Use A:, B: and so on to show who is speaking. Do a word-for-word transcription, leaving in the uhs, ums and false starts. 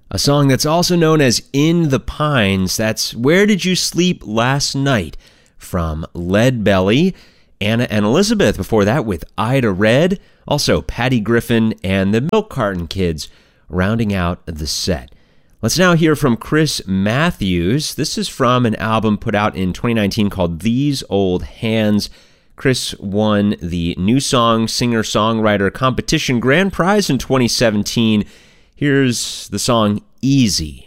A: A song that's also known as In the Pines. That's Where Did You Sleep Last Night from Lead Belly. Anna and Elizabeth before that with Ida Red. Also Patty Griffin and the Milk Carton Kids rounding out the set. Let's now hear from Chris Matthews. This is from an album put out in twenty nineteen called These Old Hands. Chris won the New Song Singer-Songwriter Competition Grand Prize in twenty seventeen. Here's the song Easy.